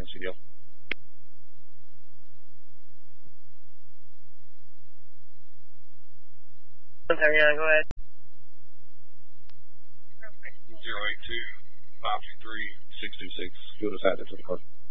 CDL. Go ahead. 082-523-626. Field is added to the car.